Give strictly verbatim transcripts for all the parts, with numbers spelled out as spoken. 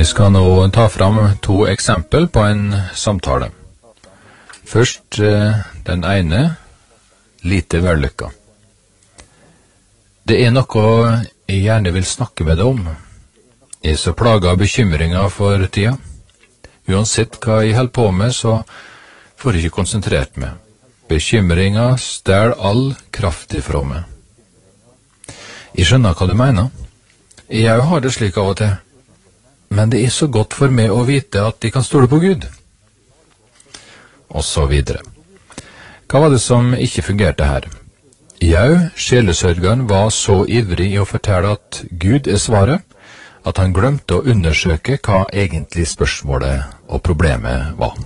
Jeg skal nå ta fram to eksempel på en samtale. Først den ene, lite vellykka. Det er noe jeg gjerne vil snakke med deg om. Jeg er så plaget av bekymringer for tida. Uansett hva jeg holder på med, så får jeg ikke konsentrert meg. Bekymringer stjel all kraft ifra meg. Jeg skjønner hva du mener. Jeg har det slik av og til. Men det er så godt for meg å vite at de kan stole på Gud. Og så videre. Hva var det som ikke fungerte her? Jau, sjelesørgeren var så ivrig i å fortelle at Gud er svaret, at han glemte å undersøke hva egentlig spørsmålet og problemet var.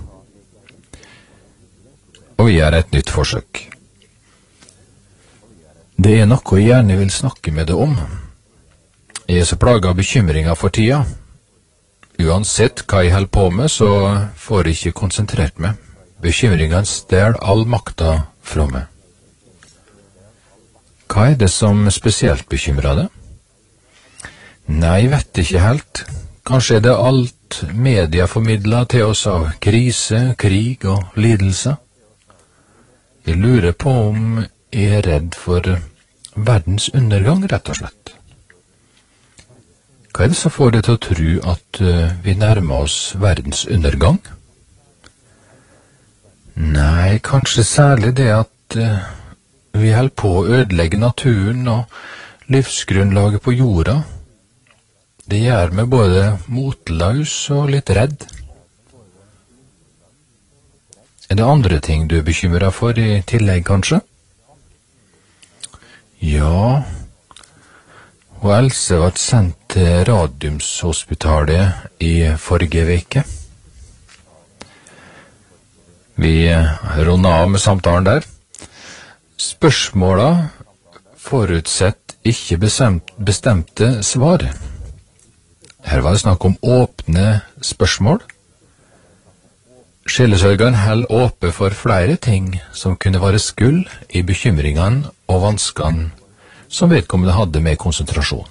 Og vi gjør et nytt forsøk. Det er noe jeg gjerne vil snakke med deg om. Jeg er så plaget av bekymringer for tida. Uansett hva jeg holder på med, så får jeg ikke konsentrert meg. Bekymringen stjel all makta fra meg. Hva er det som spesielt bekymrer deg? Nei, jeg vet ikke helt. Kanskje er det alt media formidler til oss av krise, krig og lidelse. Jeg lurer på om jeg er redd for verdens undergang, rett og slett. Hva er det som får deg til å tro at uh, vi nærmer oss verdens undergang? Nei, kanskje særlig det at uh, vi holder på å ødelegge naturen og livsgrunnlaget på jorda. Det gjør meg både motløs og litt redd. Er det andre ting du er bekymret for i tillegg, kanskje? Ja, og Else var sendt til Radiumshospitalet i forrige veke. Vi runder av med samtalen der. Spørsmåla forutsett ikke bestemt, bestemte svar. Her var det snakk om åpne spørsmål. Sjelesørgeren held åpe for flere ting som kunne være skull i bekymringene og vanskene som vedkommende hadde med konsentrasjon.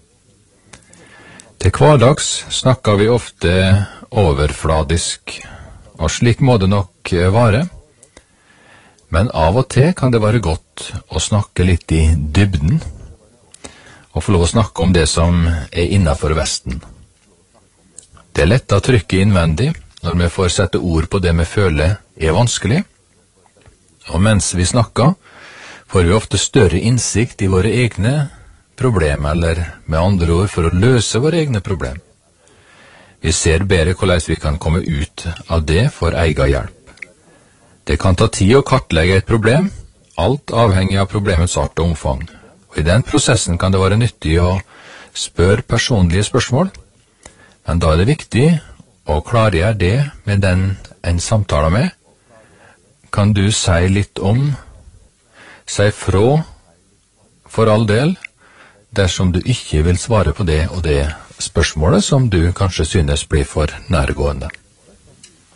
Til hverdags snakker vi ofte overfladisk, og slik må det nok være. Men av og til kan det være godt å snakke litt i dybden, og få lov å snakke om det som er innenfor vesten. Det er lett å trykke innvendig når vi får sette ord på det vi føler er vanskelig, og mens vi snakker, får vi ofte større innsikt i våre egne problemer, eller med andre ord for å løse våre egne problemer. Vi ser bedre hvordan vi kan komme ut av det for egen hjelp. Det kan ta tid å kartlegge et problem, alt avhengig av problemets art og omfang. Og i den prosessen kan det være nyttig å spørre personlige spørsmål, men da er det viktig å klargjøre det med den en samtaler med. Kan du si litt om Si fra, for all del, dersom du ikke vil svare på det og det spørsmålet som du kanskje synes blir for nærgående.